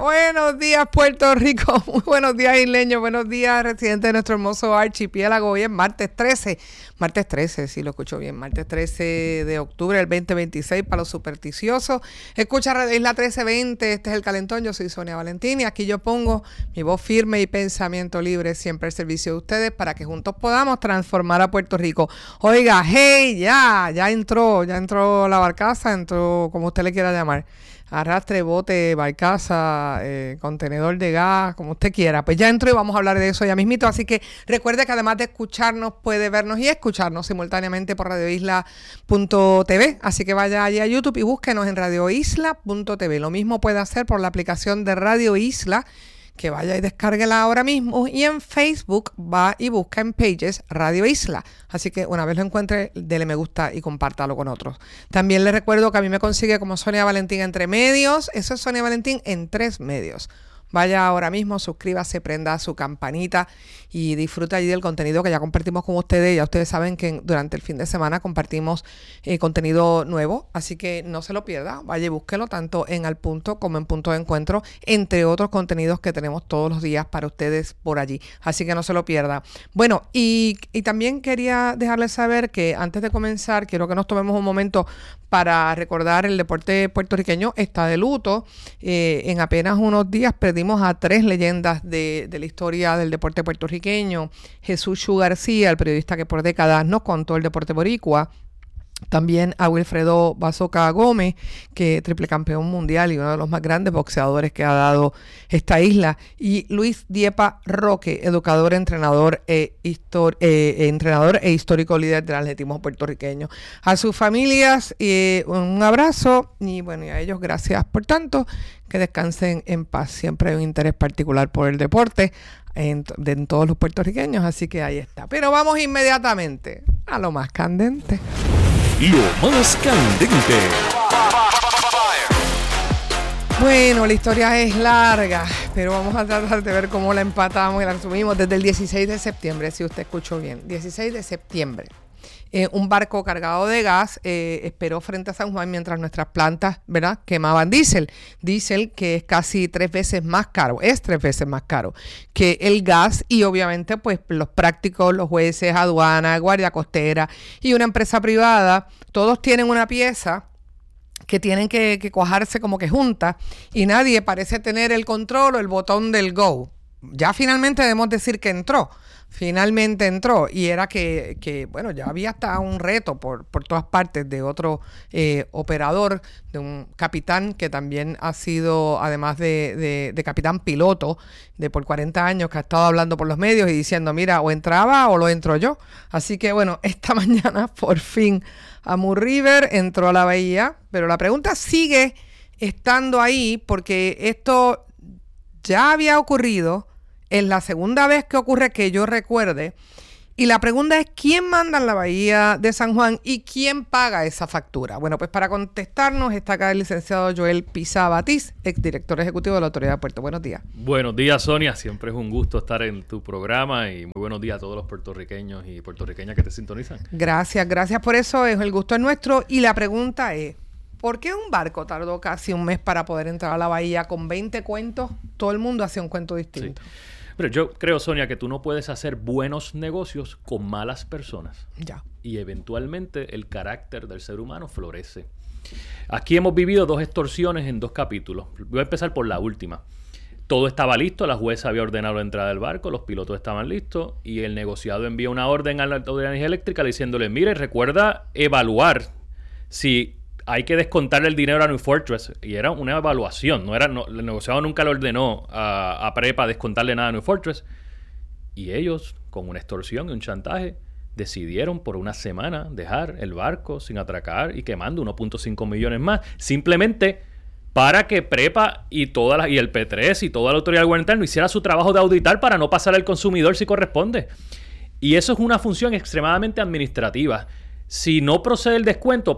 Buenos días, Puerto Rico. Muy buenos días, isleños. Buenos días, residentes de nuestro hermoso archipiélago. Hoy es martes 13. Martes 13, si lo escucho bien. Martes 13 de octubre del 2026 para los supersticiosos. Escucha Radio Isla 1320. Este es El Calentón. Yo soy Sonia Valentín y aquí yo pongo mi voz firme y pensamiento libre siempre al servicio de ustedes para que juntos podamos transformar a Puerto Rico. Oiga, hey, ya entró la barcaza, entró como usted le quiera llamar. Arrastre, bote, barcaza, contenedor de gas, como usted quiera. Pues ya entró y vamos a hablar de eso ya mismito. Así que recuerde que además de escucharnos, puede vernos y escucharnos simultáneamente por radioisla.tv. Así que vaya allí a YouTube y búsquenos en radioisla.tv. Lo mismo puede hacer por la aplicación de Radio Isla, que vaya y descárguela ahora mismo. Y en Facebook va y busca en Pages Radio Isla. Así que una vez lo encuentre, dele me gusta y compártalo con otros. También les recuerdo que a mí me consigue como Sonia Valentín entre medios. Eso es Sonia Valentín en 3 medios. Vaya ahora mismo, suscríbase, prenda su campanita y disfruta allí del contenido que ya compartimos con ustedes. Ya ustedes saben que durante el fin de semana compartimos contenido nuevo, así que no se lo pierda. Vaya y búsquelo tanto en Al Punto como en Punto de Encuentro, entre otros contenidos que tenemos todos los días para ustedes por allí. Así que no se lo pierda. Bueno, y también quería dejarles saber que antes de comenzar, quiero que nos tomemos un momento para recordar el deporte puertorriqueño está de luto. En apenas unos días perdimos a 3 leyendas de la historia del deporte puertorriqueño. Jesús Chu García, el periodista que por décadas nos contó el deporte boricua. También a Wilfredo Basoca Gómez, que triple campeón mundial y uno de los más grandes boxeadores que ha dado esta isla. Y Luis Diepa Roque, educador, entrenador e histórico líder del atletismo puertorriqueño. A sus familias un abrazo y bueno, y a ellos gracias por tanto. Que descansen en paz. Siempre hay un interés particular por el deporte en todos los puertorriqueños, así que ahí está. Pero vamos inmediatamente a lo más candente. Lo más candente. Bueno, la historia es larga, pero vamos a tratar de ver cómo la empatamos y la resumimos desde el 16 de septiembre, si usted escuchó bien. 16 de septiembre. Un barco cargado de gas esperó frente a San Juan mientras nuestras plantas, ¿verdad?, quemaban diésel. Diésel que es casi 3 veces más caro, es 3 veces más caro que el gas y obviamente pues los prácticos, los jueces, aduana, guardia costera y una empresa privada, todos tienen una pieza que tienen que cuajarse como que juntas y nadie parece tener el control o el botón del go. Ya finalmente debemos decir que finalmente entró y era que bueno, ya había hasta un reto por todas partes de otro operador, de un capitán que también ha sido, además de capitán piloto de por 40 años, que ha estado hablando por los medios y diciendo, mira, o entraba o lo entro yo. Así que bueno, esta mañana por fin Amur River entró a la bahía, pero la pregunta sigue estando ahí porque esto ya había ocurrido. Es la segunda vez que ocurre que yo recuerde. Y la pregunta es, ¿quién manda en la bahía de San Juan y quién paga esa factura? Bueno, pues para contestarnos está acá el licenciado Joel Pizá Batiz, exdirector ejecutivo de la Autoridad de Puertos. Buenos días. Buenos días, Sonia. Siempre es un gusto estar en tu programa y muy buenos días a todos los puertorriqueños y puertorriqueñas que te sintonizan. Gracias por eso. El gusto es nuestro. Y la pregunta es, ¿por qué un barco tardó casi un mes para poder entrar a la bahía con 20 cuentos? Todo el mundo hacía un cuento distinto. Sí. Pero yo creo, Sonia, que tú no puedes hacer buenos negocios con malas personas. Ya. Y eventualmente el carácter del ser humano florece. Aquí hemos vivido 2 extorsiones en 2 capítulos. Voy a empezar por la última. Todo estaba listo, la jueza había ordenado la entrada del barco, los pilotos estaban listos y el negociado envía una orden a la Autoridad de Energía Eléctrica diciéndole, mire, recuerda evaluar si hay que descontarle el dinero a New Fortress. Y era una evaluación. El negociado nunca le ordenó a Prepa descontarle nada a New Fortress. Y ellos, con una extorsión y un chantaje, decidieron por una semana dejar el barco sin atracar y quemando 1.5 millones más. Simplemente para que Prepa y el P3 y toda la autoridad gubernamental no hiciera su trabajo de auditar para no pasar al consumidor si corresponde. Y eso es una función extremadamente administrativa. Si no procede el descuento,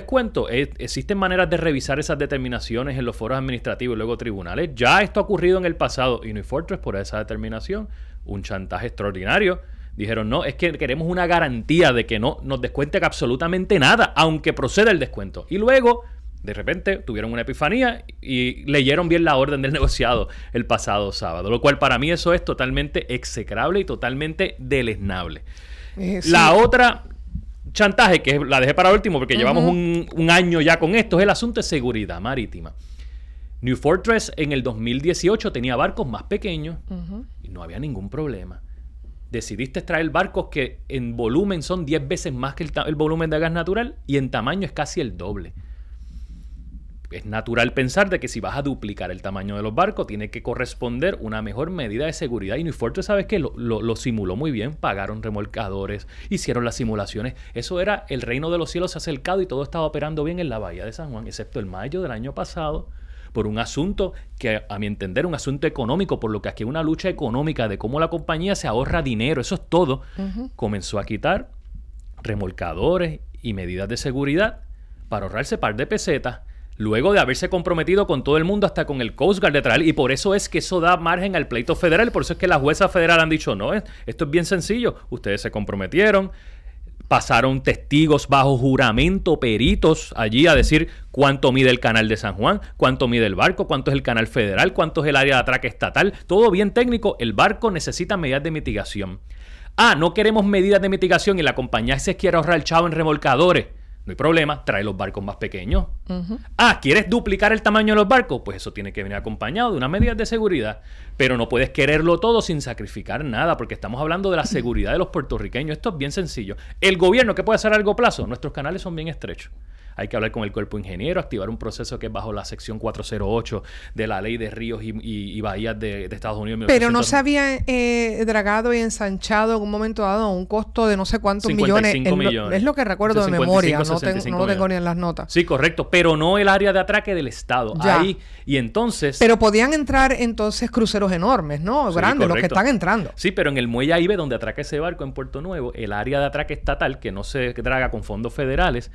existen maneras de revisar esas determinaciones en los foros administrativos y luego tribunales. Ya esto ha ocurrido en el pasado y New Fortress, por esa determinación, un chantaje extraordinario. Dijeron, no, es que queremos una garantía de que no nos descuenten absolutamente nada, aunque proceda el descuento. Y luego De repente tuvieron una epifanía y leyeron bien la orden del negociado el pasado sábado, lo cual para mí eso es totalmente execrable y totalmente deleznable. Sí. La otra chantaje, que la dejé para último porque llevamos un año ya con esto, es el asunto de seguridad marítima. New Fortress en el 2018 tenía barcos más pequeños y no había ningún problema. Decidiste traer barcos que en volumen son 10 veces más que el volumen de gas natural y en tamaño es casi el doble. Es natural pensar de que si vas a duplicar el tamaño de los barcos, tiene que corresponder una mejor medida de seguridad. Y New Fortress, ¿sabes qué? Lo simuló muy bien. Pagaron remolcadores, hicieron las simulaciones. Eso era el reino de los cielos acercado y todo estaba operando bien en la bahía de San Juan, excepto el mayo del año pasado, por un asunto que, a mi entender, un asunto económico, por lo que aquí hay una lucha económica de cómo la compañía se ahorra dinero. Eso es todo. Comenzó a quitar remolcadores y medidas de seguridad para ahorrarse par de pesetas, luego de haberse comprometido con todo el mundo, hasta con el Coast Guard de traer, y por eso es que eso da margen al pleito federal, por eso es que las juezas federales han dicho, no, esto es bien sencillo, ustedes se comprometieron, pasaron testigos bajo juramento, peritos allí a decir cuánto mide el canal de San Juan, cuánto mide el barco, cuánto es el canal federal, cuánto es el área de atraque estatal, todo bien técnico. El barco necesita medidas de mitigación. No queremos medidas de mitigación y la compañía se quiere ahorrar el chavo en remolcadores. No hay problema, trae los barcos más pequeños. ¿Quieres duplicar el tamaño de los barcos? Pues eso tiene que venir acompañado de unas medidas de seguridad. Pero no puedes quererlo todo sin sacrificar nada, porque estamos hablando de la seguridad de los puertorriqueños. Esto es bien sencillo. El gobierno, ¿qué puede hacer a largo plazo? Nuestros canales son bien estrechos. Hay que hablar con el cuerpo ingeniero, activar un proceso que es bajo la sección 408 de la ley de ríos y bahías de Estados Unidos. Pero no se había dragado y ensanchado en un momento dado a un costo de no sé cuántos millones. Es lo que recuerdo de memoria, no lo tengo ni en las notas. Sí, correcto, pero no el área de atraque del Estado. Ya. Ahí, y entonces... Pero podían entrar entonces cruceros enormes, ¿no? Sí, grandes, correcto. los que están entrando. Sí, pero en el muelle AIBE, donde atraca ese barco en Puerto Nuevo, el área de atraque estatal, que no se draga con fondos federales,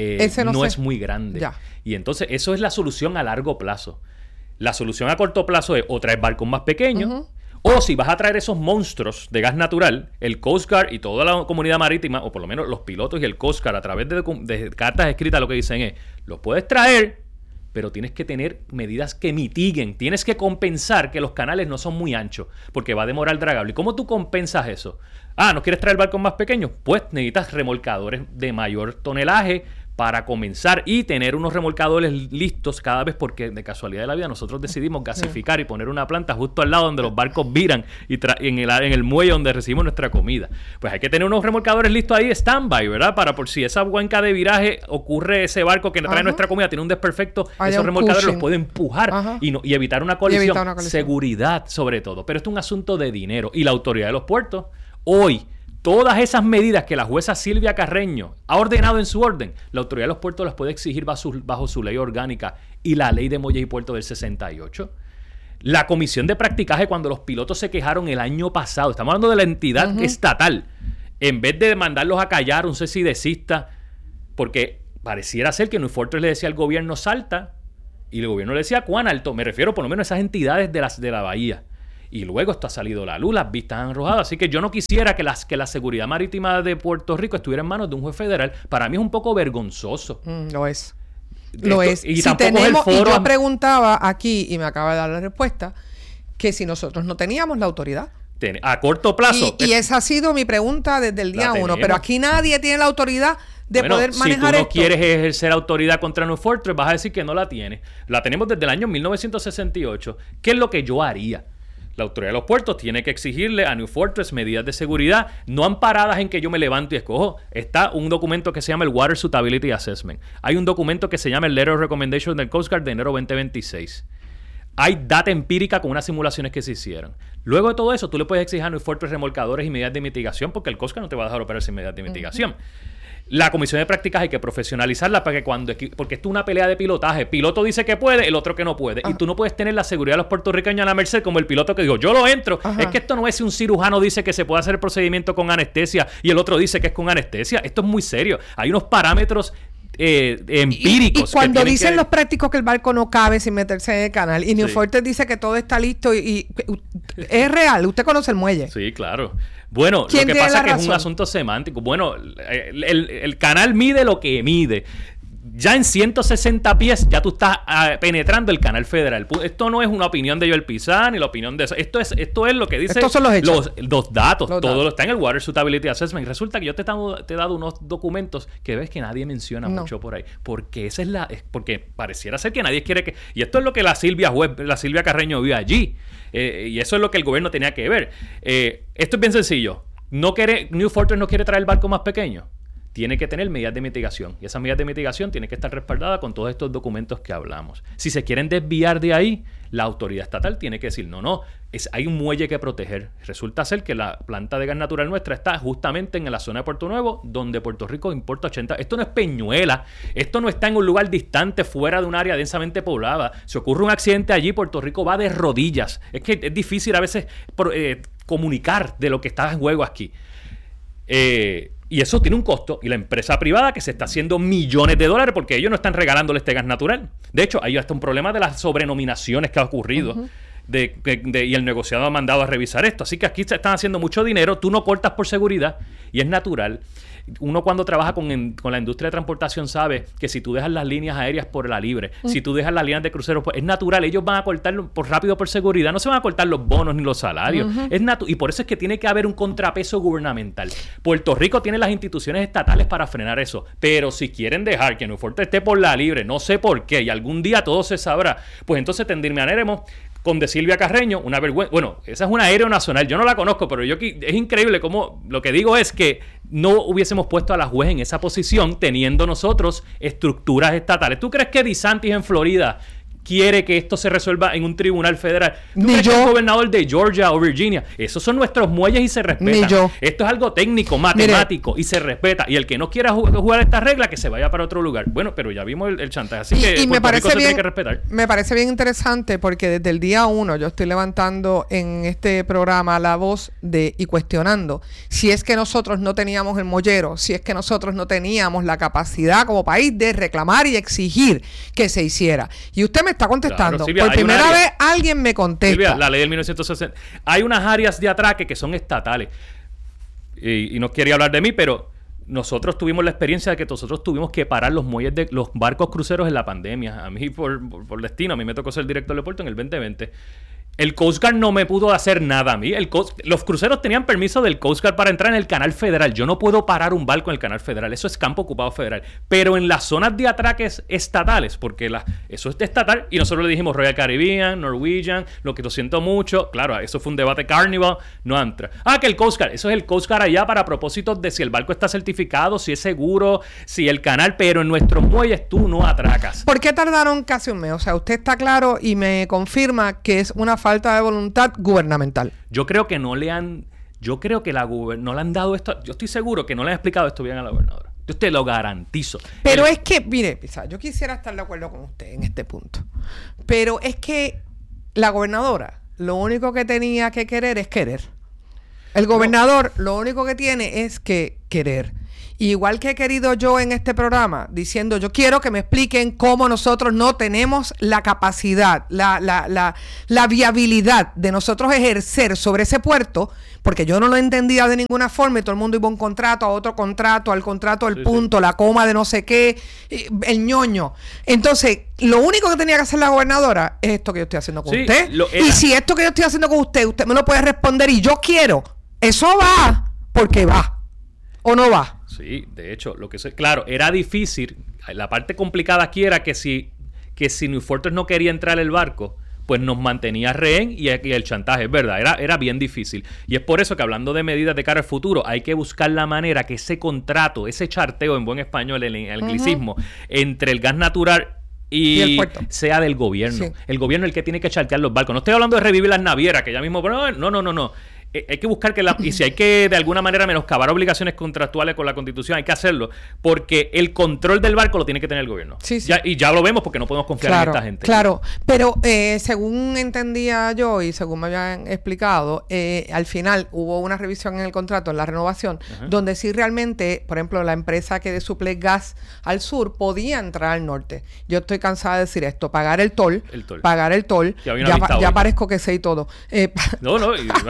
no es muy grande. Ya. Y entonces eso es la solución a largo plazo. La solución a corto plazo es o traer barcos más pequeños, o si vas a traer esos monstruos de gas natural, el Coast Guard y toda la comunidad marítima, o por lo menos los pilotos y el Coast Guard, a través de cartas escritas, lo que dicen es, los puedes traer, pero tienes que tener medidas que mitiguen. Tienes que compensar que los canales no son muy anchos, porque va a demorar el dragable. ¿Y cómo tú compensas eso? ¿No quieres traer barcos más pequeños? Pues necesitas remolcadores de mayor tonelaje para comenzar y tener unos remolcadores listos cada vez, porque de casualidad de la vida nosotros decidimos gasificar y poner una planta justo al lado donde los barcos viran y en el muelle donde recibimos nuestra comida. Pues hay que tener unos remolcadores listos ahí, stand-by, ¿verdad? Para por si esa cuenca de viraje ocurre ese barco que trae nuestra comida, tiene un desperfecto, esos remolcadores los puede empujar y evitar una colisión. Seguridad sobre todo. Pero esto es un asunto de dinero. Y la autoridad de los puertos, hoy, todas esas medidas que la jueza Silvia Carreño ha ordenado en su orden, la autoridad de los puertos las puede exigir bajo su ley orgánica y la ley de muelles y puertos del 68. La comisión de practicaje, cuando los pilotos se quejaron el año pasado, estamos hablando de la entidad estatal, en vez de mandarlos a callar, un cese y desista, porque pareciera ser que New Fortress le decía al gobierno salta y el gobierno le decía cuán alto. Me refiero por lo menos a esas entidades de la bahía. Y luego esto ha salido a la luz, las vistas han arrojado. Así que yo no quisiera que la seguridad marítima de Puerto Rico estuviera en manos de un juez federal. Para mí es un poco vergonzoso. Lo es. Lo es. Y tampoco es el foro. Y yo preguntaba aquí, y me acaba de dar la respuesta, que si nosotros no teníamos la autoridad. A corto plazo. Y esa ha sido mi pregunta desde el día 1. Pero aquí nadie tiene la autoridad de poder manejar esto. Si tú no quieres ejercer autoridad contra New Fortress, vas a decir que no la tienes. La tenemos desde el año 1968. ¿Qué es lo que yo haría? La autoridad de los puertos tiene que exigirle a New Fortress medidas de seguridad no amparadas en que yo me levanto y escojo. Está un documento que se llama el Water Suitability Assessment. Hay un documento que se llama el Letter of Recommendation del Coast Guard de enero 2026. Hay data empírica con unas simulaciones que se hicieron. Luego de todo eso, tú le puedes exigir a New Fortress remolcadores y medidas de mitigación, porque el Coast Guard no te va a dejar operar sin medidas de mitigación. La comisión de prácticas hay que profesionalizarla para que porque esto es una pelea de pilotaje. El piloto dice que puede, el otro que no puede. Y tú no puedes tener la seguridad de los puertorriqueños a la merced como el piloto que dijo, yo lo entro. Es que esto no es si un cirujano dice que se puede hacer el procedimiento con anestesia y el otro dice que es con anestesia. Esto es muy serio. Hay unos parámetros empíricos. Y cuando dicen los prácticos que el barco no cabe sin meterse en el canal y New Fortress dice que todo está listo y es real, usted conoce el muelle. Sí, claro. Bueno, lo que pasa es que es un asunto semántico. Bueno, el canal mide lo que mide. Ya en 160 pies ya tú estás penetrando el canal federal. Esto no es una opinión de Joel Pizarro ni la opinión de eso. Esto es lo que dice. Estos son los hechos. Los datos. Todo lo está en el Water Suitability Assessment. Y resulta que yo te he dado unos documentos que ves que nadie menciona mucho por ahí. Porque porque pareciera ser que nadie quiere que... Y esto es lo que la Silvia Carreño vio allí. Y eso es lo que el gobierno tenía que ver. Esto es bien sencillo. New Fortress no quiere traer el barco más pequeño. Tiene que tener medidas de mitigación. Y esas medidas de mitigación tienen que estar respaldadas con todos estos documentos que hablamos. Si se quieren desviar de ahí, la autoridad estatal tiene que decir, hay un muelle que proteger. Resulta ser que la planta de gas natural nuestra está justamente en la zona de Puerto Nuevo, donde Puerto Rico importa 80. Esto no es Peñuela. Esto no está en un lugar distante, fuera de un área densamente poblada. Si ocurre un accidente allí, Puerto Rico va de rodillas. Es que es difícil a veces comunicar de lo que está en juego aquí. Y eso tiene un costo. Y la empresa privada que se está haciendo millones de dólares porque ellos no están regalándole este gas natural. De hecho, hay hasta un problema de las sobrenominaciones que ha ocurrido. Y el negociado ha mandado a revisar esto. Así que aquí se están haciendo mucho dinero. Tú no cortas por seguridad y es natural. Uno cuando trabaja con la industria de transportación sabe que si tú dejas las líneas aéreas por la libre, si tú dejas las líneas de cruceros, pues es natural. Ellos van a cortarlo por seguridad. No se van a cortar los bonos ni los salarios. Y por eso es que tiene que haber un contrapeso gubernamental. Puerto Rico tiene las instituciones estatales para frenar eso. Pero si quieren dejar que New Fortress esté por la libre, no sé por qué, y algún día todo se sabrá, pues entonces terminaremos con de Silvia Carreño, una vergüenza. Bueno, esa es una aeronacional, yo no la conozco, pero es increíble cómo lo que digo es que no hubiésemos puesto a la juez en esa posición teniendo nosotros estructuras estatales. ¿Tú crees que DeSantis en Florida quiere que esto se resuelva en un tribunal federal? ¿Tú crees que el gobernador de Georgia o Virginia? Esos son nuestros muelles y se respetan. Esto es algo técnico, matemático, y se respeta. Y el que no quiera jugar esta regla, que se vaya para otro lugar. Bueno, pero ya vimos el chantaje. Así que Puerto Rico se tiene que respetar. Me parece bien interesante porque desde el día 1 yo estoy levantando en este programa la voz y cuestionando si es que nosotros no teníamos el mollero, si es que nosotros no teníamos la capacidad como país de reclamar y exigir que se hiciera. Y usted me está contestando. Claro, Silvia, por primera vez alguien me contesta. Silvia, la ley del 1960. Hay unas áreas de atraque que son estatales. Y no quería hablar de mí, pero nosotros tuvimos la experiencia de que nosotros tuvimos que parar los muelles de los barcos cruceros en la pandemia. A mí, por destino, a mí me tocó ser director de puerto en el 2020. El Coast Guard no me pudo hacer nada a mí. Los cruceros tenían permiso del Coast Guard para entrar en el canal federal. Yo no puedo parar un barco en el canal federal. Eso es campo ocupado federal. Pero en las zonas de atraques estatales, porque eso es estatal, y nosotros le dijimos Royal Caribbean, Norwegian, lo que lo siento mucho. Claro, eso fue un debate Carnival, no entra. Que el Coast Guard, eso es el Coast Guard allá para propósitos de si el barco está certificado, si es seguro, si el canal, pero en nuestros muelles tú no atracas. ¿Por qué tardaron casi un mes? O sea, usted está claro y me confirma que es una falta de voluntad gubernamental. Yo creo que no le han dado esto. Yo estoy seguro que no le han explicado esto bien a la gobernadora. Yo te lo garantizo. Pero es que, mire, yo quisiera estar de acuerdo con usted en este punto. Pero es que la gobernadora lo único que tenía que querer es querer. El gobernador lo único que tiene es que querer. Igual que he querido yo en este programa, diciendo, yo quiero que me expliquen cómo nosotros no tenemos la capacidad, la viabilidad de nosotros ejercer sobre ese puerto, porque yo no lo entendía de ninguna forma y todo el mundo iba a un contrato, a otro contrato, al contrato del punto, la coma de no sé qué, el ñoño. Entonces, lo único que tenía que hacer la gobernadora es esto que yo estoy haciendo con usted. Y si esto que yo estoy haciendo con usted me lo puede responder y yo quiero, eso va porque va o no va. Sí, de hecho, claro, era difícil. La parte complicada aquí era que si New Fortress no quería entrar el barco, pues nos mantenía rehén y el chantaje, es verdad, era bien difícil. Y es por eso que hablando de medidas de cara al futuro, hay que buscar la manera que ese contrato, ese charteo en buen español, el anglicismo, entre el gas natural y sea del gobierno. Sí. El gobierno es el que tiene que chartear los barcos. No estoy hablando de revivir las navieras, que ya mismo, no. Hay que buscar y si hay que de alguna manera menoscabar obligaciones contractuales con la Constitución, hay que hacerlo, porque el control del barco lo tiene que tener el gobierno. Sí. Y ya lo vemos porque no podemos confiar en esta gente. Claro, pero según entendía yo y según me habían explicado, al final hubo una revisión en el contrato, en la renovación, donde sí realmente, por ejemplo, la empresa que suple gas al sur podía entrar al norte. Yo estoy cansada de decir esto, pagar el toll. Ya parezco que sé y todo. No, y bueno, ustedes saben.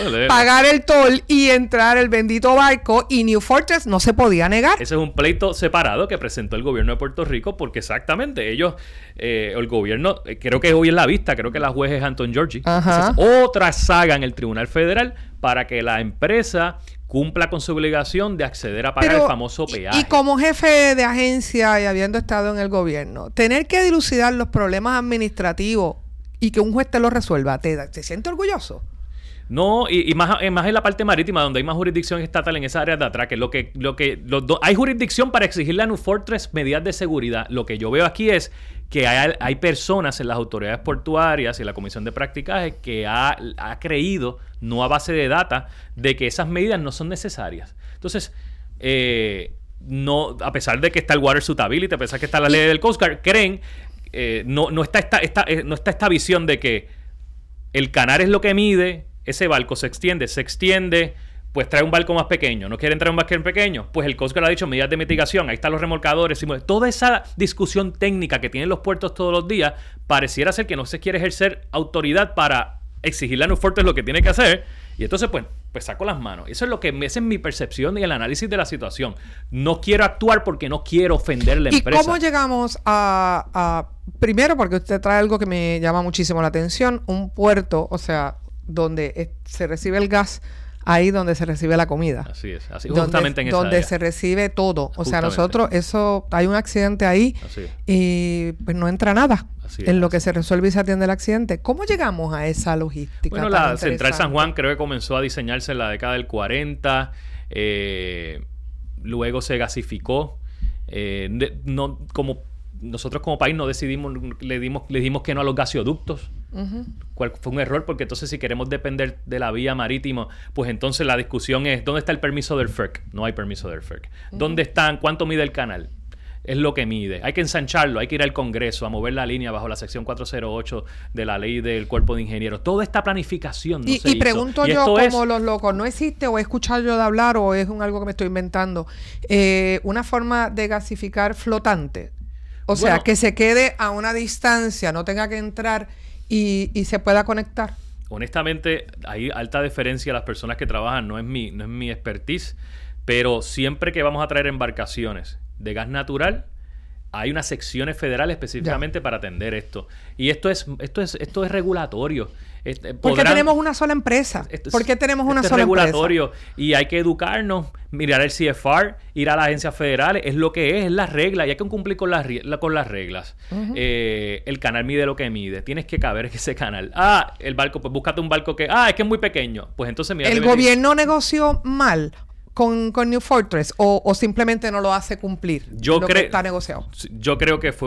pagar el toll y entrar el bendito barco, y New Fortress no se podía negar. Ese es un pleito separado que presentó el gobierno de Puerto Rico, porque exactamente ellos, el gobierno, creo que hoy en la vista, creo que la juez es Anton Georgi. Esa es otra saga en el Tribunal Federal para que la empresa cumpla con su obligación de acceder a pagar el famoso peaje. Y como jefe de agencia y habiendo estado en el gobierno, tener que dilucidar los problemas administrativos y que un juez te los resuelva, ¿te sientes orgulloso? No, y más en la parte marítima, donde hay más jurisdicción estatal en esa área de atraque. Hay jurisdicción para exigirle a New Fortress medidas de seguridad. Lo que yo veo aquí es que hay personas en las autoridades portuarias y en la Comisión de Practicaje que ha creído, no a base de data, de que esas medidas no son necesarias. Entonces, no, a pesar de que está el Water Suitability, a pesar de que está la ley del Coast Guard, creen, no está esta visión de que el canal es lo que mide, ese barco se extiende, pues trae un barco más pequeño. ¿No quieren traer un barco pequeño? Pues el Coast Guard ha dicho medidas de mitigación. Ahí están los remolcadores. Toda esa discusión técnica que tienen los puertos todos los días, pareciera ser que no se quiere ejercer autoridad para exigirle a New Fortress lo que tiene que hacer. Y entonces, pues saco las manos. Esa es mi percepción y el análisis de la situación. No quiero actuar porque no quiero ofender la empresa. ¿Y cómo llegamos a primero, porque usted trae algo que me llama muchísimo la atención, un puerto, o sea, donde se recibe el gas, ahí donde se recibe la comida. Así es, justamente en esa donde área. Se recibe todo. O sea, nosotros, hay un accidente ahí y pues no entra nada en lo que se resuelve y se atiende el accidente. ¿Cómo llegamos a esa logística? Bueno, la Central San Juan creo que comenzó a diseñarse en la década del 40. Luego se gasificó. Como nosotros como país no decidimos, le dimos que no a los gasoductos. Cual fue un error, porque entonces si queremos depender de la vía marítima, pues entonces la discusión es ¿dónde está el permiso del FERC? No hay permiso del FERC. ¿Dónde están? ¿Cuánto mide el canal? Es lo que mide. Hay que ensancharlo, hay que ir al Congreso a mover la línea bajo la sección 408 de la ley del Cuerpo de Ingenieros. Toda esta planificación no se hizo. Y pregunto yo, como los locos, ¿no existe o he escuchado yo de hablar o es algo que me estoy inventando? Una forma de gasificar flotante. O sea, que se quede a una distancia, no tenga que entrar y se pueda conectar. Honestamente, hay alta deferencia a las personas que trabajan, no es mi expertise, pero siempre que vamos a traer embarcaciones de gas natural, hay unas secciones federales específicamente para atender esto. Y esto es regulatorio. ¿Por qué tenemos una sola empresa? ¿Por qué tenemos una sola regulatorio empresa? Y hay que educarnos, mirar el CFR, ir a las agencias federales. Es lo que es las reglas. Y hay que cumplir con las reglas. El canal mide lo que mide. Tienes que caber en ese canal. El barco, pues búscate un barco que... es que es muy pequeño. Pues entonces mira... ¿El gobierno negoció mal con New Fortress o simplemente no lo hace cumplir que está negociado? Yo creo que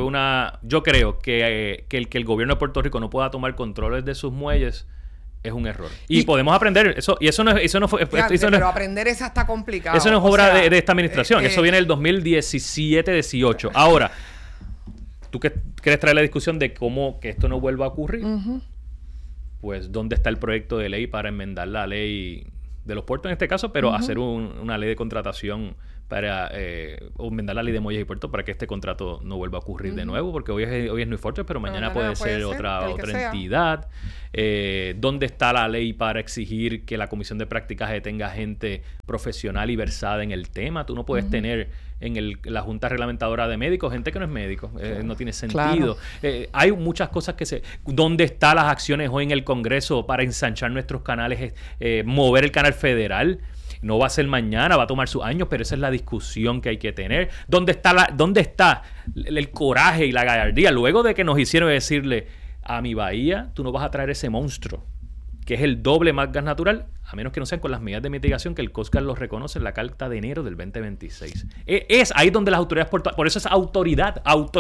que el gobierno de Puerto Rico no pueda tomar controles de sus muelles es un error. Y podemos aprender eso. Y eso no fue... pero aprender es hasta complicado. Eso no es obra de esta administración. Eso viene del 2017-18. Ahora, ¿tú quieres traer la discusión de cómo que esto no vuelva a ocurrir? Pues, ¿dónde está el proyecto de ley para enmendar la ley de los puertos en este caso, pero hacer una ley de contratación para enmendar la ley de muelles y puertos para que este contrato no vuelva a ocurrir de nuevo, porque hoy es New Fortress, pero mañana puede ser otra entidad. ¿Dónde está la ley para exigir que la Comisión de Practicaje tenga gente profesional y versada en el tema? Tú no puedes tener en la Junta Reglamentadora de Médicos gente que no es médico. No tiene sentido. Hay muchas cosas ¿dónde están las acciones hoy en el Congreso para ensanchar nuestros canales, mover el canal federal? No va a ser mañana, va a tomar sus años, pero esa es la discusión que hay que tener. ¿Dónde está el coraje y la gallardía? Luego de que nos hicieron decirle a mi bahía, tú no vas a traer ese monstruo, que es el doble más gas natural, a menos que no sean con las medidas de mitigación que el Coast Guard los reconoce en la carta de enero del 2026. Es ahí donde las autoridades portuarias... Por eso es autoridad.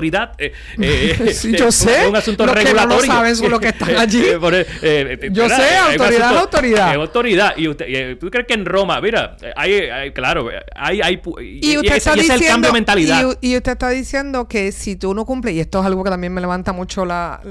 Sí, yo sé. Es un asunto los regulatorio. Que no saben son los que están allí. Yo sé, autoridad es autoridad. Es autoridad. Y ¿tú crees que en Roma, mira, claro, y usted está diciendo, es el cambio de mentalidad. Y usted está diciendo que si tú no cumples, y esto es algo que también me levanta mucho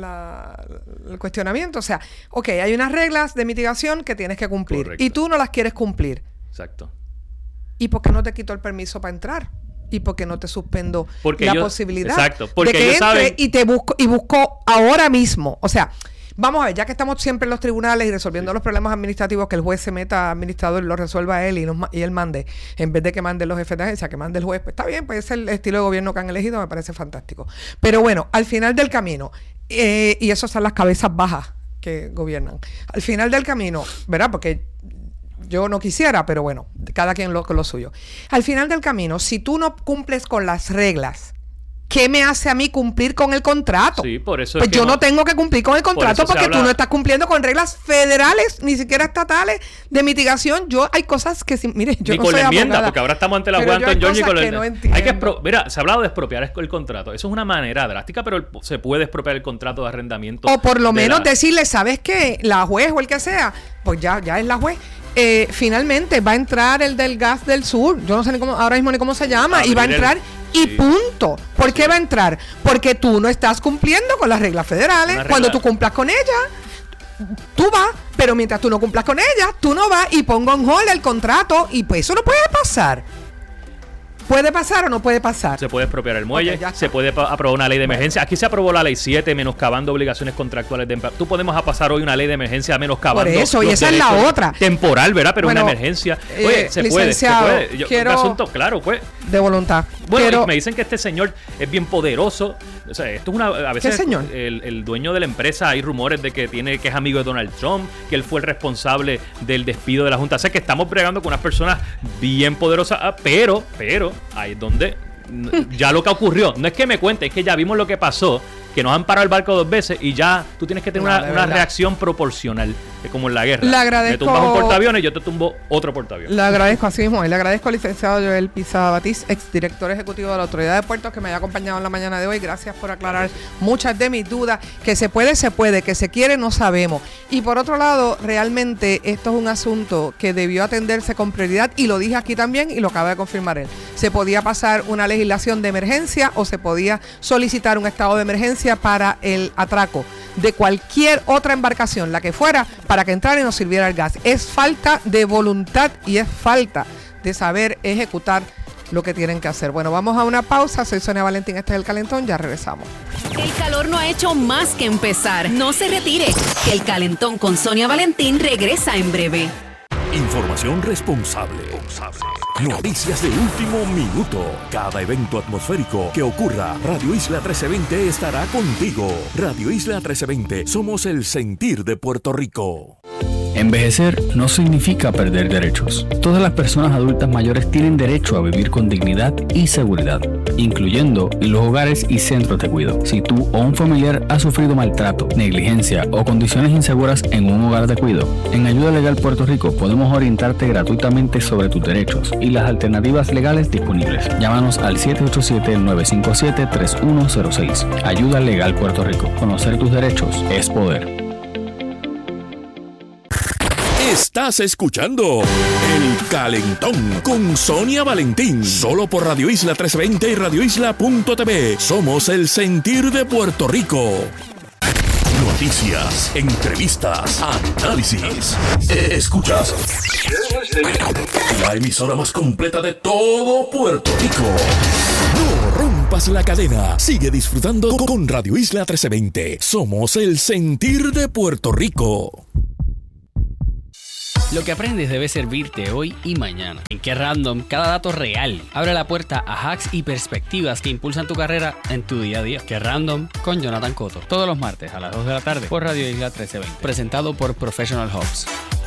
el cuestionamiento, o sea, hay unas reglas de mitigación que tienes que cumplir. Correcto. Y tú no las quieres cumplir. Exacto. ¿Y por qué no te quito el permiso para entrar? ¿Y por qué no te suspendo posibilidad exacto, porque de que entre y busco ahora mismo? O sea, Vamos a ver, ya que estamos siempre en los tribunales y resolviendo los problemas administrativos, que el juez se meta administrador y lo resuelva él y él mande, en vez de que mande los jefes de agencia, que mande el juez, pues está bien, pues es el estilo de gobierno que han elegido, me parece fantástico. Pero bueno, al final del camino, y eso son las cabezas bajas que gobiernan, al final del camino, ¿verdad? Porque yo no quisiera, pero bueno, cada quien con lo suyo. Al final del camino, si tú no cumples con las reglas, ¿qué me hace a mí cumplir con el contrato? Sí, por eso pues es que yo no tengo que cumplir con el contrato porque tú no estás cumpliendo con reglas federales, ni siquiera estatales de mitigación. Hay cosas que, mire, yo no soy abogada. Ni con la enmienda, porque ahora estamos ante la juez Anton John y con la enmienda. Mira, se ha hablado de expropiar el contrato. Eso es una manera drástica, pero se puede expropiar el contrato de arrendamiento. O por lo menos decirle, ¿sabes qué? La juez o el que sea, pues ya es la juez. Finalmente va a entrar el del gas del sur. Yo no sé ni cómo, ahora mismo ni cómo se llama. Y va a entrar... Y punto. ¿Por qué va a entrar? Porque tú no estás cumpliendo con las reglas federales. Cuando tú cumplas con ellas, tú vas. Pero mientras tú no cumplas con ellas, tú no vas y pongo en hold el contrato. Y pues eso no puede pasar. ¿Puede pasar o no puede pasar? Se puede expropiar el muelle, se puede aprobar una ley de emergencia. Aquí se aprobó la ley 7, menoscabando obligaciones contractuales de empleado. Tú podemos pasar hoy una ley de emergencia menoscabando. Por eso, y esa es la otra. Temporal, ¿verdad? Pero bueno, una emergencia. Oye, se puede. Quiero un asunto, claro, pues. De voluntad. Bueno, me dicen que este señor es bien poderoso. O sea, esto es a veces ¿qué señor? El dueño de la empresa, hay rumores de que es amigo de Donald Trump, que él fue el responsable del despido de la Junta. O sea, que estamos bregando con unas personas bien poderosas, pero ahí es donde ya lo que ocurrió, no es que me cuente, es que ya vimos lo que pasó, que nos han parado el barco 2 veces y ya tú tienes que tener una reacción proporcional, es como en la guerra. Le agradezco. Me tumbas un portaaviones y yo te tumbo otro portaaviones. Le agradezco así mismo, le agradezco al licenciado Joel Pisa Batiz, exdirector ejecutivo de la Autoridad de Puertos, que me haya acompañado en la mañana de hoy. Gracias por aclarar muchas de mis dudas. Que se puede, que se quiere, no sabemos. Y por otro lado, realmente esto es un asunto que debió atenderse con prioridad, y lo dije aquí también y lo acaba de confirmar él. Se podía pasar una legislación de emergencia o se podía solicitar un estado de emergencia para el atraco de cualquier otra embarcación, la que fuera, para que entrara y nos sirviera el gas. Es falta de voluntad y es falta de saber ejecutar lo que tienen que hacer. Bueno, vamos a una pausa. Soy Sonia Valentín, este es El Calentón, ya regresamos. El calor no ha hecho más que empezar. No se retire, que El Calentón con Sonia Valentín regresa en breve. Información responsable. Noticias de último minuto. Cada evento atmosférico que ocurra, Radio Isla 1320 estará contigo. Radio Isla 1320, somos el sentir de Puerto Rico. Envejecer no significa perder derechos. Todas las personas adultas mayores tienen derecho a vivir con dignidad y seguridad, incluyendo los hogares y centros de cuidado. Si tú o un familiar ha sufrido maltrato, negligencia o condiciones inseguras en un hogar de cuidado, en Ayuda Legal Puerto Rico podemos orientarte gratuitamente sobre tus derechos y las alternativas legales disponibles. Llámanos al 787-957-3106. Ayuda Legal Puerto Rico. Conocer tus derechos es poder. Estás escuchando El Calentón con Sonia Valentín, solo por Radio Isla 1320 y radioisla.tv. Somos el sentir de Puerto Rico. Noticias, entrevistas, análisis. Escuchas la emisora más completa de todo Puerto Rico. No rompas la cadena. Sigue disfrutando con Radio Isla 1320. Somos el sentir de Puerto Rico. Lo que aprendes debe servirte hoy y mañana. En Qué Random, cada dato real abre la puerta a hacks y perspectivas que impulsan tu carrera en tu día a día. Qué Random con Jonathan Cotto. Todos los martes a las 2 de la tarde por Radio Isla 1320. Presentado por Professional Hubs.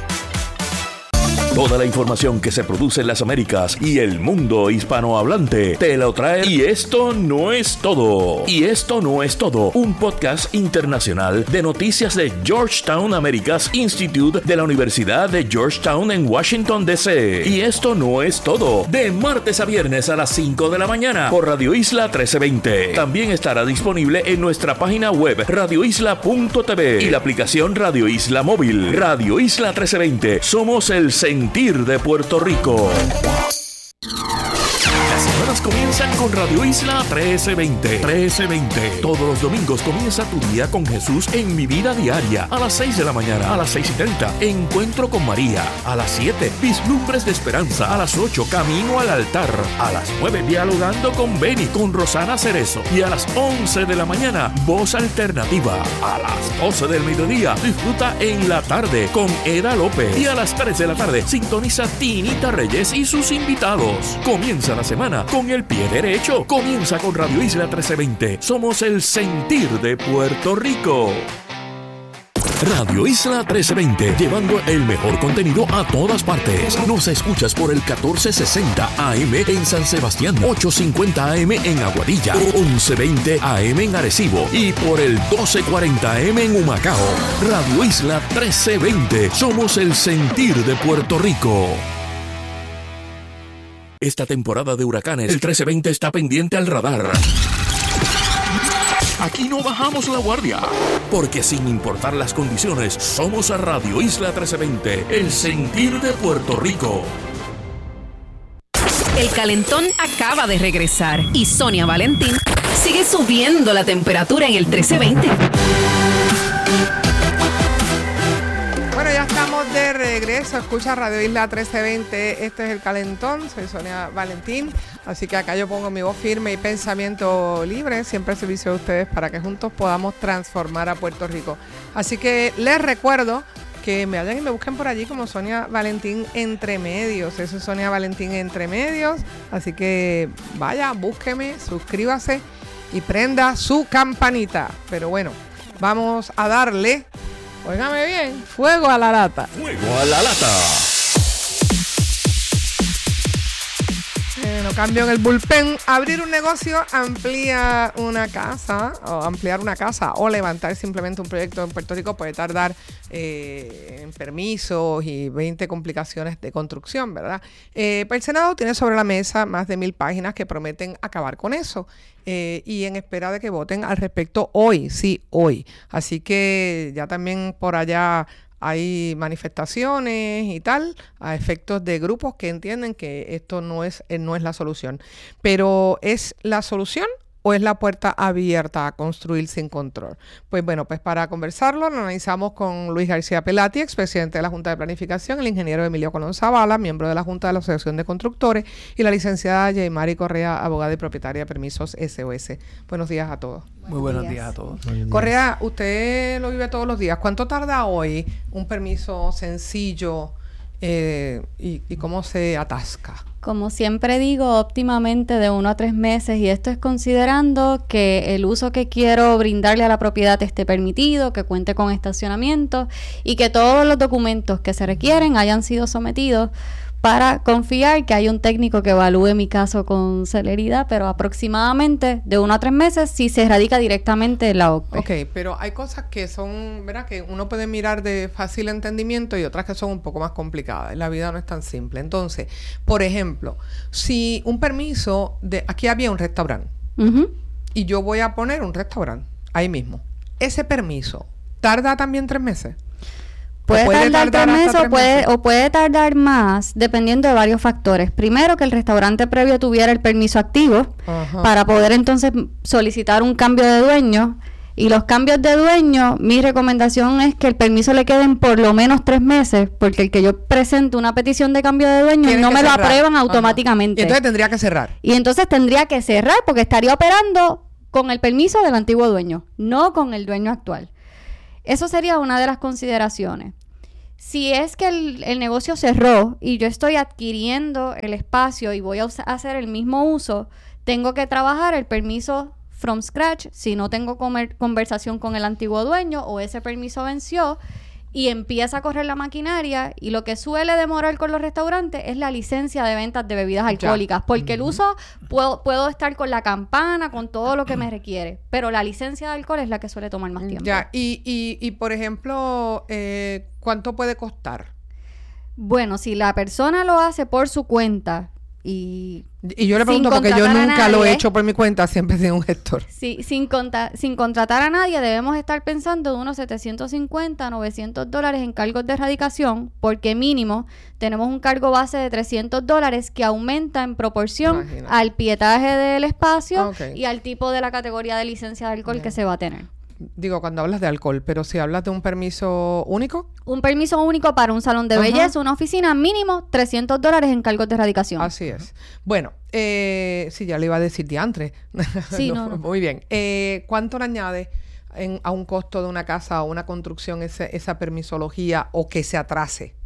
Toda la información que se produce en las Américas y el mundo hispanohablante te lo trae. Y esto no es todo. Y esto no es todo. Un podcast internacional de noticias de Georgetown Americas Institute de la Universidad de Georgetown en Washington, D.C. Y esto no es todo. De martes a viernes a las 5 de la mañana por Radio Isla 1320. También estará disponible en nuestra página web radioisla.tv y la aplicación Radio Isla Móvil. Radio Isla 1320. Somos el sentir de Puerto Rico. La semana nuevas comienzan con Radio Isla 1320. 1320. Todos los domingos comienza tu día con Jesús en Mi Vida Diaria. A las 6 de la mañana. A las 6:30. Encuentro con María. A las 7. Vislumbres de Esperanza. A las 8. Camino al altar. A las 9. Dialogando con Beni, con Rosana Cerezo. Y a las 11 de la mañana, Voz Alternativa. A las 12 del mediodía, disfruta En la Tarde con Eda López. Y a las 3 de la tarde, sintoniza Tinita Reyes y sus invitados. Comienza la semana con el pie derecho. Comienza con Radio Isla 1320. Somos el sentir de Puerto Rico. Radio Isla 1320, llevando el mejor contenido a todas partes. Nos escuchas por el 1460 AM en San Sebastián, 850 AM en Aguadilla, 1120 AM en Arecibo y por el 1240 AM en Humacao. Radio Isla 1320, somos el sentir de Puerto Rico. Esta temporada de huracanes, el 1320 está pendiente al radar. Aquí no bajamos la guardia, porque sin importar las condiciones, somos a Radio Isla 1320, el sentir de Puerto Rico. El calentón acaba de regresar y Sonia Valentín sigue subiendo la temperatura en el 1320. Bueno, ya estamos de regreso. Escucha Radio Isla 1320. Este es El Calentón. Soy Sonia Valentín. Así que acá yo pongo mi voz firme y pensamiento libre, siempre al servicio de ustedes para que juntos podamos transformar a Puerto Rico. Así que les recuerdo que me vayan y me busquen por allí como Sonia Valentín Entre Medios. Eso es Sonia Valentín Entre Medios. Así que vaya, búsqueme, suscríbase y prenda su campanita. Pero bueno, vamos a darle, óigame bien, fuego a la lata. Fuego a la lata. Bueno, cambio en el bullpen. Abrir un negocio, ampliar una casa o levantar simplemente un proyecto en Puerto Rico puede tardar en permisos y 20 complicaciones de construcción, ¿verdad? El Senado tiene sobre la mesa más de 1,000 páginas que prometen acabar con eso y en espera de que voten al respecto hoy, sí, hoy. Así que ya también por allá hay manifestaciones y tal a efectos de grupos que entienden que esto no es la solución. Pero ¿es la solución o es la puerta abierta a construir sin control? Pues bueno, pues para conversarlo lo analizamos con Luis García Pelati, expresidente de la Junta de Planificación, el ingeniero Emilio Colón Zavala, miembro de la Junta de la Asociación de Constructores, y la licenciada Yeimari Correa, abogada y propietaria de Permisos SOS. Buenos días a todos. Muy buenos días a todos. Correa, usted lo vive todos los días. ¿Cuánto tarda hoy un permiso sencillo y cómo se atasca? Como siempre digo, óptimamente de 1 a 3 meses, y esto es considerando que el uso que quiero brindarle a la propiedad esté permitido, que cuente con estacionamiento y que todos los documentos que se requieren hayan sido sometidos, para confiar que hay un técnico que evalúe mi caso con celeridad, pero aproximadamente de 1 a 3 meses si se radica directamente en la OCPE. Ok, pero hay cosas que son, ¿verdad?, que uno puede mirar de fácil entendimiento y otras que son un poco más complicadas. La vida no es tan simple. Entonces, por ejemplo, si un permiso aquí había un restaurante y yo voy a poner un restaurante ahí mismo, ese permiso tarda también 3 meses. Puede tardar 3 meses o puede tardar más, dependiendo de varios factores. Primero, que el restaurante previo tuviera el permiso activo para poder entonces solicitar un cambio de dueño. Y los cambios de dueño, mi recomendación es que el permiso le queden por lo menos 3 meses, porque el que yo presente una petición de cambio de dueño no me lo aprueban automáticamente. Y entonces tendría que cerrar. Y entonces tendría que cerrar porque estaría operando con el permiso del antiguo dueño, no con el dueño actual. Eso sería una de las consideraciones. Si es que el negocio cerró y yo estoy adquiriendo el espacio y voy a hacer el mismo uso, tengo que trabajar el permiso from scratch si no tengo conversación con el antiguo dueño o ese permiso venció y empieza a correr la maquinaria. Y lo que suele demorar con los restaurantes es la licencia de ventas de bebidas alcohólicas, porque el uso puedo estar con la campana, con todo lo que me requiere, pero la licencia de alcohol es la que suele tomar más tiempo. Ya, y por ejemplo, ¿cuánto puede costar? Bueno, si la persona lo hace por su cuenta Y yo le pregunto porque yo nunca lo he hecho por mi cuenta, siempre he sido un gestor. Sí, sin contratar a nadie, debemos estar pensando de unos $750 a $900 en cargos de erradicación, porque mínimo tenemos un cargo base de $300 que aumenta en proporción al pietaje del espacio y al tipo de la categoría de licencia de alcohol que se va a tener. Digo, cuando hablas de alcohol, pero si hablas de un permiso único. Un permiso único para un salón de belleza, una oficina, mínimo $300 en cargos de erradicación. Así es. Bueno, sí, ya le iba a decir diantre. Sí, no. Muy bien. ¿Cuánto le añade a un costo de una casa o una construcción esa permisología o que se atrase?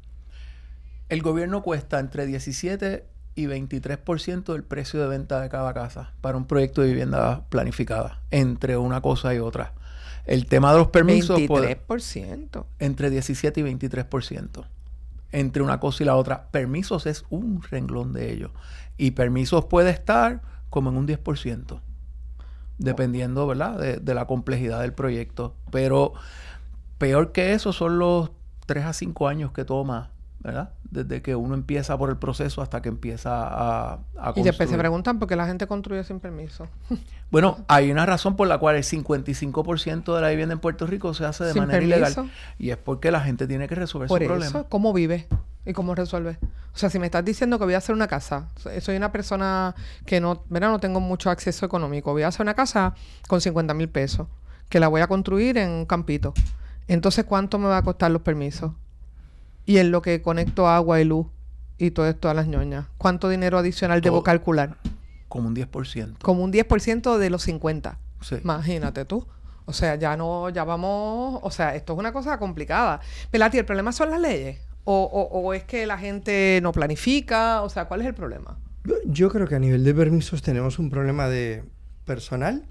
El gobierno cuesta entre 17 y 23% del precio de venta de cada casa para un proyecto de vivienda planificada, entre una cosa y otra. El tema de los permisos... 23%. Entre 17 y 23%. Entre una cosa y la otra. Permisos es un renglón de ellos. Y permisos puede estar como en un 10%. Dependiendo, ¿verdad?, de la complejidad del proyecto. Pero peor que eso son los 3 a 5 años que toma, ¿verdad? Desde que uno empieza por el proceso hasta que empieza a construir. Y después se preguntan por qué la gente construye sin permiso. Bueno, hay una razón por la cual el 55% de la vivienda en Puerto Rico se hace de ¿Sin manera permiso? ilegal. Y es porque la gente tiene que resolver Por su eso, problema. ¿cómo vive? ¿Y cómo resuelve? O sea, si me estás diciendo que voy a hacer una casa, soy una persona que no tengo mucho acceso económico, voy a hacer una casa con 50,000 pesos, que la voy a construir en un campito. Entonces, ¿cuánto me va a costar los permisos? Y en lo que conecto agua y luz y todo esto a las ñoñas, ¿cuánto dinero adicional debo calcular? Como un 10%. Como un 10% de los 50. Sí. Imagínate tú. O sea, ya vamos... O sea, esto es una cosa complicada. Pelati, ¿el problema son las leyes? ¿O es que la gente no planifica? O sea, ¿cuál es el problema? Yo creo que a nivel de permisos tenemos un problema de personal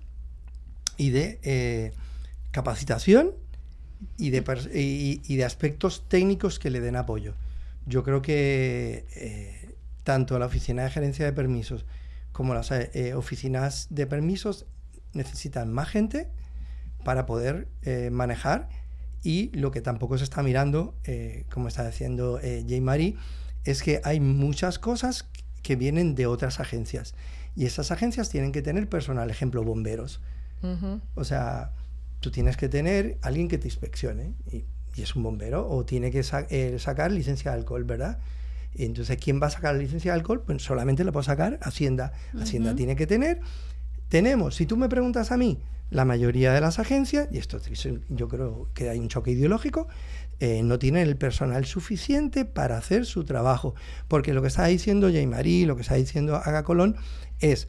y de capacitación y de aspectos técnicos que le den apoyo. Yo creo que tanto la Oficina de Gerencia de Permisos como las oficinas de permisos necesitan más gente para poder manejar, y lo que tampoco se está mirando, como está diciendo Jean-Marie, es que hay muchas cosas que vienen de otras agencias y esas agencias tienen que tener personal, ejemplo, bomberos. O sea, tú tienes que tener alguien que te inspeccione y es un bombero, o tiene que sacar licencia de alcohol, ¿verdad? Y entonces, ¿quién va a sacar la licencia de alcohol? Pues solamente la puede sacar Hacienda. Hacienda tiene que tenemos, si tú me preguntas a mí, la mayoría de las agencias, y esto yo creo que hay un choque ideológico, no tienen el personal suficiente para hacer su trabajo, porque lo que está diciendo Jean-Marie, lo que está diciendo Aga Colón es,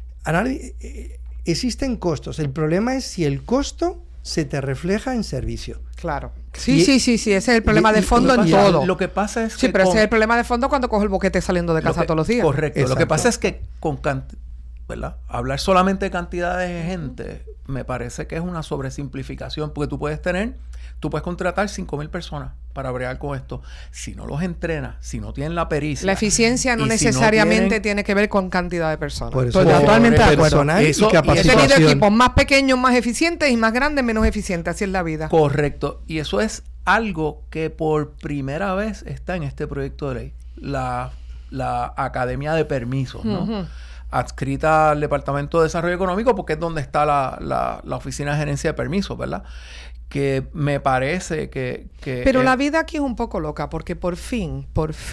existen costos, el problema es si el costo se te refleja en servicio. Claro. Sí, ese es el problema de fondo en todo. Lo que pasa es que... Sí, pero ese es el problema de fondo cuando cojo el boquete saliendo de casa todos los días. Correcto. Exacto. Lo que pasa es que ¿verdad? Hablar solamente de cantidades de gente me parece que es una sobresimplificación, porque tú puedes contratar 5,000 personas para bregar con esto. Si no los entrenas, si no tienen la pericia... La eficiencia no necesariamente tiene que ver con cantidad de personas. Por eso, estoy totalmente de acuerdo. personal y He capacitación. tenido equipos más pequeños, más eficientes, y más grandes, menos eficientes. Así es la vida. Correcto. Y eso es algo que por primera vez está en este proyecto de ley. La Academia de Permisos, ¿no? Adscrita al Departamento de Desarrollo Económico, porque es donde está la Oficina de Gerencia de Permisos, ¿verdad? Que me parece que pero la vida aquí es un poco loca, porque por fin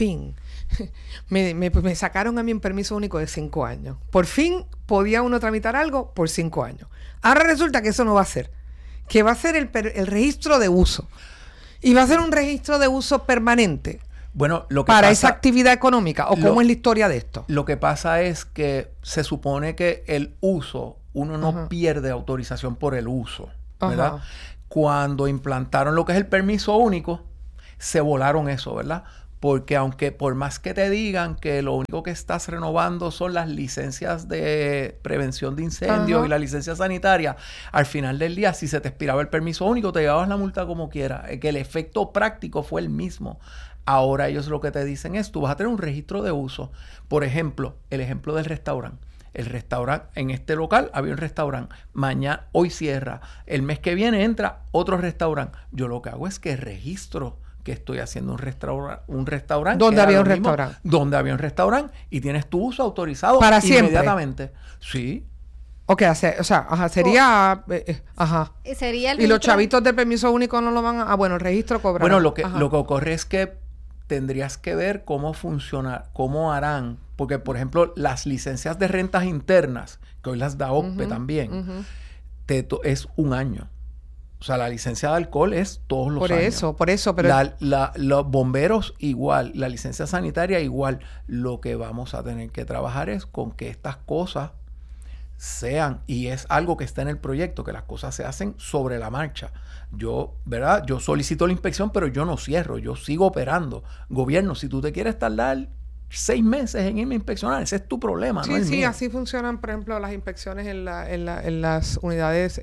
me sacaron a mí un permiso único de 5 años. Por fin podía uno tramitar algo por 5 años. Ahora resulta que eso no va a ser. Que va a ser el registro de uso. Y va a ser un registro de uso permanente. Bueno, lo que para pasa, esa actividad económica, o cómo es la historia de esto. Lo que pasa es que se supone que el uso, uno no pierde autorización por el uso, ¿verdad? Cuando implantaron lo que es el permiso único, se volaron eso, ¿verdad? Porque aunque por más que te digan que lo único que estás renovando son las licencias de prevención de incendios y la licencia sanitaria, al final del día, si se te expiraba el permiso único, te llevabas la multa como quiera. Que el efecto práctico fue el mismo. Ahora ellos lo que te dicen es, tú vas a tener un registro de uso. Por ejemplo, el ejemplo del restaurante. El restaurante, en este local había un restaurante. Hoy cierra. El mes que viene entra otro restaurante. Yo lo que hago es que registro que estoy haciendo un restaurante. ¿Dónde había un restaurante? Donde había un restaurante y tienes tu uso autorizado para siempre. Inmediatamente. Sí. Ok, o sea, sería... Sería el y los chavitos de permiso único no lo van a... bueno, el registro cobra. Bueno, lo que ocurre es que tendrías que ver cómo funciona, cómo harán, porque por ejemplo las licencias de rentas internas, que hoy las da OCPE también, es un año. O sea, la licencia de alcohol es todos los años. Por eso, pero... Los bomberos igual, la licencia sanitaria igual. Lo que vamos a tener que trabajar es con que estas cosas sean, y es algo que está en el proyecto, que las cosas se hacen sobre la marcha. Yo solicito la inspección, pero yo no cierro, yo sigo operando. Gobierno, si tú te quieres tardar 6 meses en irme a inspeccionar, ese es tu problema, ¿no? Sí, así funcionan, por ejemplo, las inspecciones en las unidades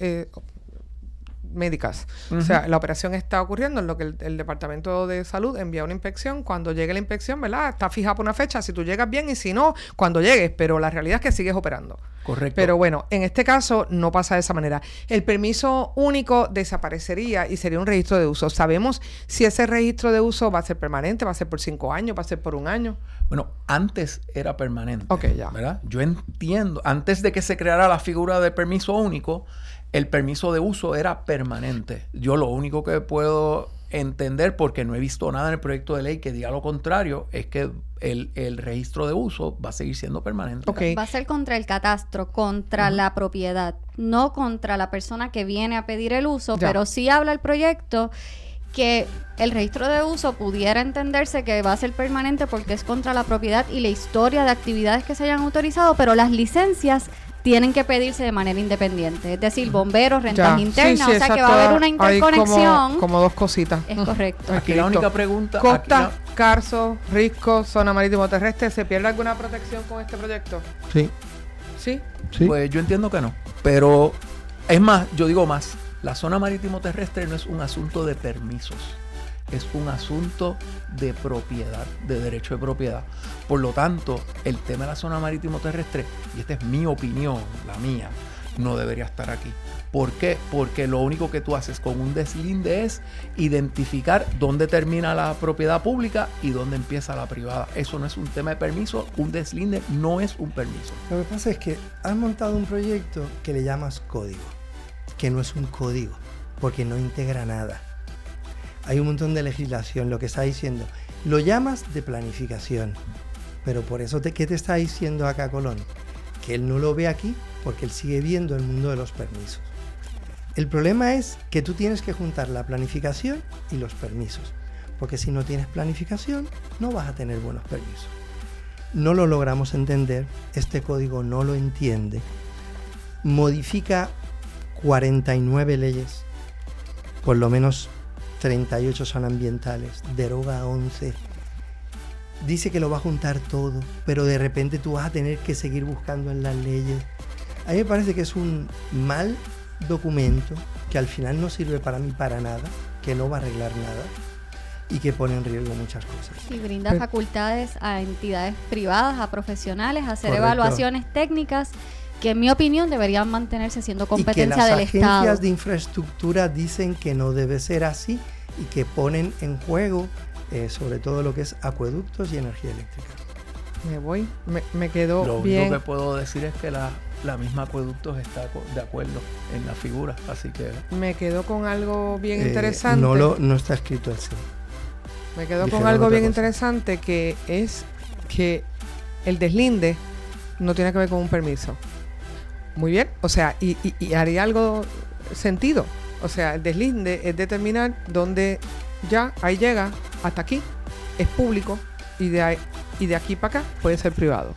médicas. O sea, la operación está ocurriendo en lo que el Departamento de Salud envía una inspección. Cuando llegue la inspección, ¿verdad? Está fija por una fecha, si tú llegas bien y si no, cuando llegues. Pero la realidad es que sigues operando. Correcto. Pero bueno, en este caso no pasa de esa manera. El permiso único desaparecería y sería un registro de uso. ¿Sabemos si ese registro de uso va a ser permanente, va a ser por 5 años, va a ser por 1 año? Bueno, antes era permanente. Ok, ya. ¿Verdad? Yo entiendo, antes de que se creara la figura del permiso único, el permiso de uso era permanente. Yo lo único que puedo entender, porque no he visto nada en el proyecto de ley que diga lo contrario, es que el registro de uso va a seguir siendo permanente. Okay. Va a ser contra el catastro, contra la propiedad, no contra la persona que viene a pedir el uso, pero sí habla el proyecto que el registro de uso pudiera entenderse que va a ser permanente porque es contra la propiedad y la historia de actividades que se hayan autorizado, pero las licencias tienen que pedirse de manera independiente. Es decir, bomberos, rentas internas, o sea que va a haber una interconexión. Como 2 cositas. Es correcto. Aquí la única pregunta... Costa, Carso, Risco, zona marítimo terrestre, ¿se pierde alguna protección con este proyecto? Sí. ¿Sí? Pues yo entiendo que no. Pero es más, yo digo más. La zona marítimo terrestre no es un asunto de permisos. Es un asunto de propiedad, de derecho de propiedad. Por lo tanto, el tema de la zona marítimo terrestre, y esta es mi opinión, la mía, no debería estar aquí. ¿Por qué? Porque lo único que tú haces con un deslinde es identificar dónde termina la propiedad pública y dónde empieza la privada. Eso no es un tema de permiso. Un deslinde no es un permiso. Lo que pasa es que has montado un proyecto que le llamas código, que no es un código, porque no integra nada. Hay un montón de legislación, lo que está diciendo. Lo llamas de planificación, pero por eso, ¿qué te está diciendo acá Colón? Que él no lo ve aquí porque él sigue viendo el mundo de los permisos. El problema es que tú tienes que juntar la planificación y los permisos, porque si no tienes planificación, no vas a tener buenos permisos. No lo logramos entender, este código no lo entiende, modifica 49 leyes, por lo menos 38 son ambientales, deroga 11, dice que lo va a juntar todo, pero de repente tú vas a tener que seguir buscando en las leyes. A mí me parece que es un mal documento que al final no sirve para mí para nada, que no va a arreglar nada y que pone en riesgo muchas cosas. Y brinda facultades a entidades privadas, a profesionales, a hacer Correcto. Evaluaciones técnicas que en mi opinión deberían mantenerse siendo competencia del Estado. Y que las agencias de infraestructura dicen que no debe ser así y que ponen en juego sobre todo lo que es acueductos y energía eléctrica. Me quedó bien. Lo único que puedo decir es que la misma acueductos está de acuerdo en la figura, así que... Me quedo con algo bien interesante. No está escrito así. Me quedo con algo bien interesante, que es que el deslinde no tiene que ver con un permiso. Muy bien, o sea, y haría algo sentido. O sea, el deslinde es determinar dónde ya, ahí llega, hasta aquí, es público, y de aquí para acá puede ser privado.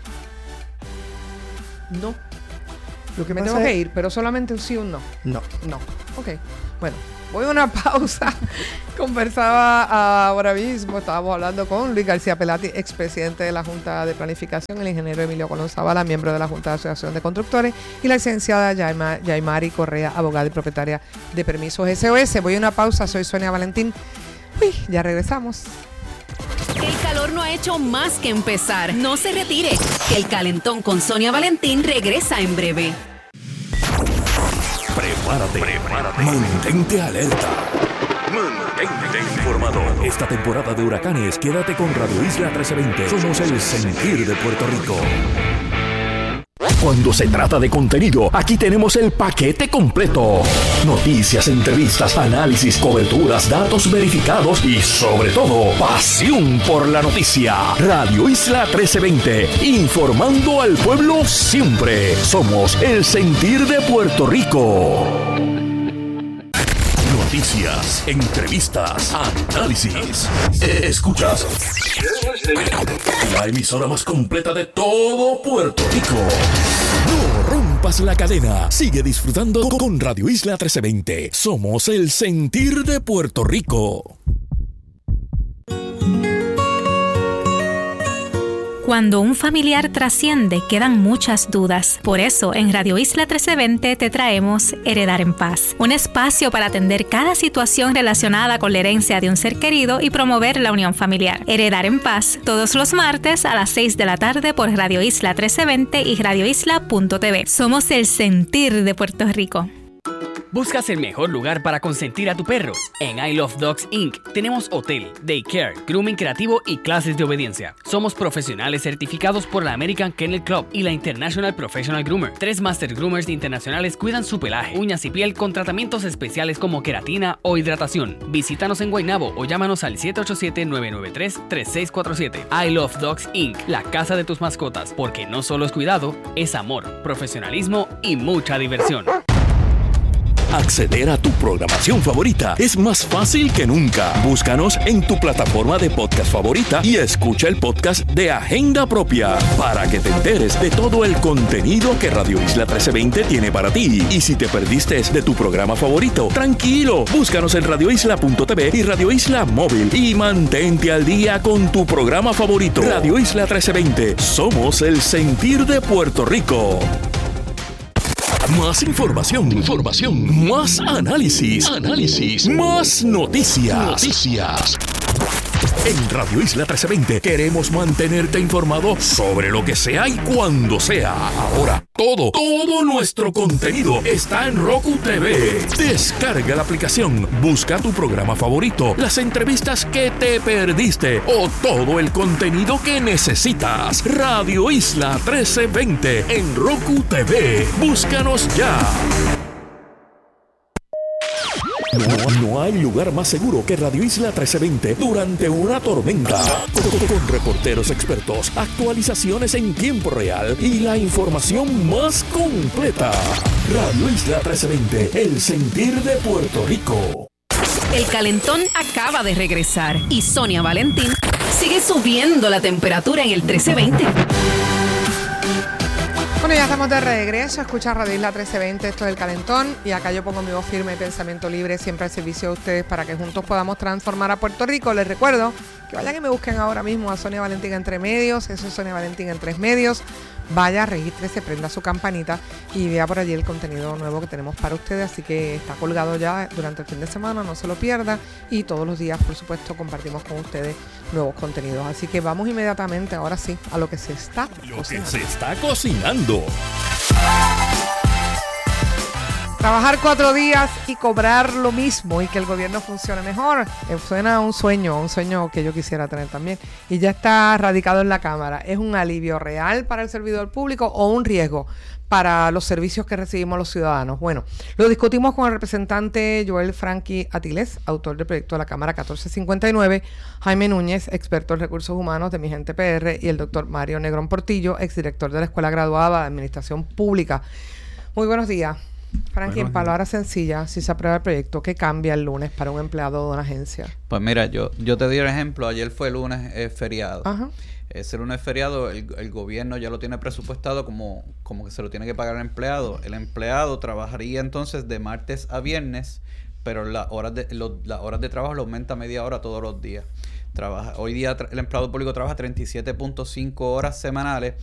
No. Lo que me pasa tengo que es... ir, pero solamente un sí o un no. No. Ok, bueno, voy a una pausa. Conversaba ahora mismo, estábamos hablando con Luis García Pelati, expresidente de la Junta de Planificación, el ingeniero Emilio Colón Zavala, miembro de la Junta de Asociación de Constructores, y la licenciada Yaimari Correa, abogada y propietaria de Permisos SOS. Voy a una pausa, soy Sonia Valentín. Uy, ya regresamos. El calor no ha hecho más que empezar. No se retire, que el calentón con Sonia Valentín regresa en breve. Prepárate. Mantente alerta. Mantente informado. Esta temporada de huracanes, quédate con Radio Isla 1320. Somos el sentir de Puerto Rico. Cuando se trata de contenido, aquí tenemos el paquete completo. Noticias, entrevistas, análisis, coberturas, datos verificados y, sobre todo, pasión por la noticia. Radio Isla 1320, informando al pueblo siempre. Somos el sentir de Puerto Rico. Noticias, entrevistas, análisis. Escuchas la emisora más completa de todo Puerto Rico. No rompas la cadena. Sigue disfrutando con Radio Isla 1320. Somos el sentir de Puerto Rico. Cuando un familiar trasciende, quedan muchas dudas. Por eso, en Radio Isla 1320 te traemos Heredar en Paz, un espacio para atender cada situación relacionada con la herencia de un ser querido y promover la unión familiar. Heredar en Paz, todos los martes a las 6 de la tarde por Radio Isla 1320 y radioisla.tv. Somos el sentir de Puerto Rico. ¿Buscas el mejor lugar para consentir a tu perro? En I Love Dogs Inc. tenemos hotel, daycare, grooming creativo y clases de obediencia. Somos profesionales certificados por la American Kennel Club y la International Professional Groomer. 3 Master Groomers internacionales cuidan su pelaje, uñas y piel con tratamientos especiales como queratina o hidratación. Visítanos en Guaynabo o llámanos al 787-993-3647. I Love Dogs Inc. La casa de tus mascotas, porque no solo es cuidado, es amor, profesionalismo y mucha diversión. Acceder a tu programación favorita es más fácil que nunca. Búscanos en tu plataforma de podcast favorita y escucha el podcast de Agenda Propia para que te enteres de todo el contenido que Radio Isla 1320 tiene para ti. Y si te perdiste de tu programa favorito, tranquilo, búscanos en radioisla.tv y Radio Isla Móvil y mantente al día con tu programa favorito. Radio Isla 1320, somos el sentir de Puerto Rico. Más información, más análisis, más noticias. En Radio Isla 1320 queremos mantenerte informado sobre lo que sea y cuando sea. Ahora, todo nuestro contenido está en Roku TV. Descarga la aplicación, busca tu programa favorito, las entrevistas que te perdiste o todo el contenido que necesitas. Radio Isla 1320 en Roku TV. Búscanos ya. No hay lugar más seguro que Radio Isla 1320 durante una tormenta. Con reporteros expertos, actualizaciones en tiempo real y la información más completa. Radio Isla 1320, el sentir de Puerto Rico. El calentón acaba de regresar y Sonia Valentín sigue subiendo la temperatura en el 1320. Bueno, ya estamos de regreso. Escucha Radio Isla 1320, esto es El Calentón. Y acá yo pongo mi voz firme y pensamiento libre siempre al servicio de ustedes para que juntos podamos transformar a Puerto Rico. Les recuerdo que vayan y me busquen ahora mismo a Sonia Valentín Entre Medios. Eso es Sonia Valentín en 3 medios. Vaya, regístrese, prenda su campanita y vea por allí el contenido nuevo que tenemos para ustedes. Así que está colgado ya durante el fin de semana, no se lo pierda. Y todos los días, por supuesto, compartimos con ustedes nuevos contenidos. Así que vamos inmediatamente, ahora sí, a lo que se está cocinando. Trabajar 4 días y cobrar lo mismo y que el gobierno funcione mejor. Suena a un sueño que yo quisiera tener también. Y ya está radicado en la Cámara. ¿Es un alivio real para el servidor público o un riesgo para los servicios que recibimos los ciudadanos? Bueno, lo discutimos con el representante Joel Franqui Atiles, autor del proyecto de la Cámara 1459, Jaime Núñez, experto en recursos humanos de Mi Gente PR, y el doctor Mario Negrón Portillo, exdirector de la Escuela Graduada de Administración Pública. Muy buenos días. Franqui, en palabras sencillas, si se aprueba el proyecto, ¿qué cambia el lunes para un empleado de una agencia? Pues mira, yo te di el ejemplo. Ayer fue lunes feriado. Ajá. Ese lunes feriado, el gobierno ya lo tiene presupuestado como que se lo tiene que pagar al empleado. El empleado trabajaría entonces de martes a viernes, pero las horas de trabajo le aumenta media hora todos los días. Hoy día el empleado público trabaja 37.5 horas semanales